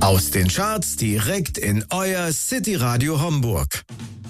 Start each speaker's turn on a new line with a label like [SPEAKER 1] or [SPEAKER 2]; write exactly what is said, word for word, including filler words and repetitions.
[SPEAKER 1] Aus den Charts direkt in euer City Radio Homburg.